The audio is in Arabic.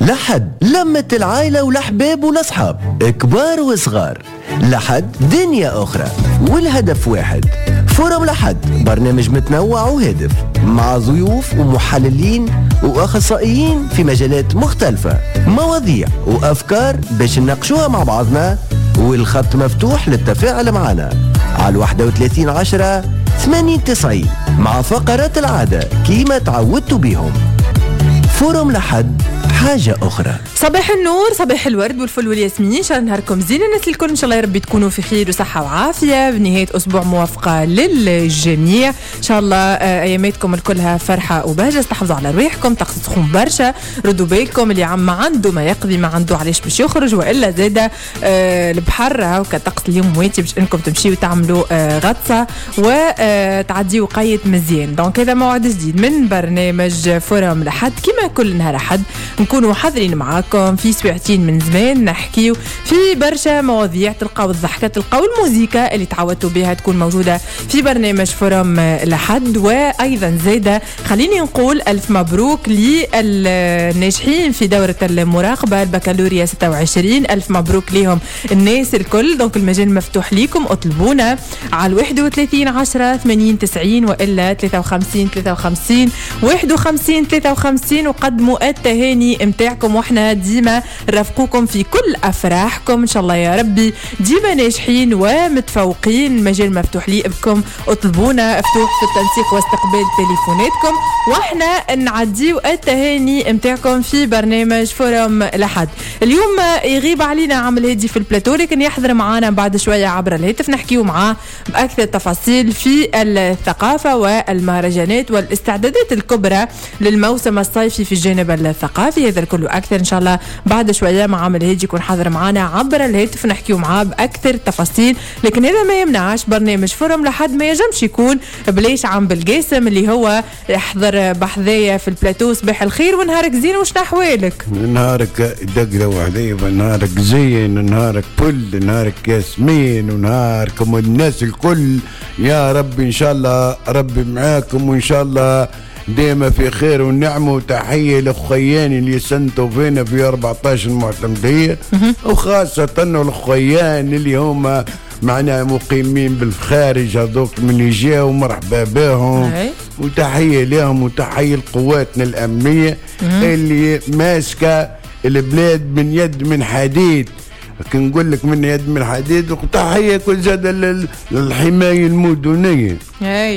لحد لمة العائلة والأحباب والأصحاب كبار وصغار. لحد دنيا أخرى والهدف واحد. فورم لحد برنامج متنوع وهادف مع ضيوف ومحللين وأخصائيين في مجالات مختلفة، مواضيع وأفكار باش نناقشوها مع بعضنا، والخط مفتوح للتفاعل معنا على 3110-80-90 مع فقرات العادة كيما تعودتوا بيهم. فورم لحد حاجة أخرى. صباح النور، صباح الورد والفل والياسمين، إن شاء الله نهاركم زين الناس الكل، إن شاء الله يا ربي تكونوا في خير وصحة وعافية بنهاية أسبوع موافقة للجميع. إن شاء الله أياماتكم الكلها فرحة وبهجة، استحفظوا على رواحكم، طقس سخون برشا، ردوا بالكم اللي عم عنده ما يقضي ما عنده علاش باش يخرج، وإلا زادة البحر هاو كطقس اليوم واتي باش إنكم تمشيوا تعملوا غطسة وتعديوا قيد مزيان. دونك هذا موعد جديد من برنامج فورم لحد، كما كل نهار أحد نكونوا حاضرين معاكم في ساعتين من زمان، نحكيو في برشا مواضيع، تلقاو الضحكة، تلقاو الموسيقى اللي تعودتوا بها تكون موجودة في برنامج فورم لحد. وأيضا زادة خليني نقول ألف مبروك للناجحين في دورة المراقبة البكالوريا 26، ألف مبروك لهم الناس الكل. دونك المجال مفتوح ليكم، اطلبونا على 3110-80-90 وإلا 53-53-51-53 وقدموا التهاني متاعكم، واحنا ديما نرافقوكم في كل افراحكم ان شاء الله يا ربي، ديما ناجحين ومتفوقين. مجال مفتوح ليكم، اطلبونا، مفتوح في التنسيق واستقبال تليفوناتكم، واحنا نعديو التهاني متاعكم في برنامج فورم لحد. اليوم يغيب علينا عمل هادي في البلاتو، لكن يحضر معنا بعد شويه عبر الهاتف، نحكيو معاه باكثر تفاصيل في الثقافه والمهرجانات والاستعدادات الكبرى للموسم الصيفي في الجانب الثقافي. هذا الكل أكثر إن شاء الله بعد شوية مع عمل هيجي يكون حاضر معنا عبر الهاتف، نحكيو معاه بأكثر تفاصيل. لكن هذا ما يمنعش برنامج فورم لحد ما يجمش يكون بليش عم بالقاسم اللي هو يحضر بحذايا في البلاتو. صباح الخير ونهارك زين، وش نحوالك؟ نهارك دقرة وحديبة، نهارك زين، نهارك فل، نهارك ياسمين، ونهاركم الناس الكل يا رب. إن شاء الله ربي معاكم، وإن شاء الله ديما في خير ونعمة. وتحية لأخوياني اللي يسنتوا فينا في 14 المعتمدية، وخاصة الأخويان اللي هم معنا مقيمين بالخارج هذوك من يجيو، مرحبا بهم، وتحية لهم وتحية لقواتنا الأمنية اللي ماسكة البلاد من يد من حديد، لكن نقول لك من يد من حديد. وتحية كل زاد للحماية المدنية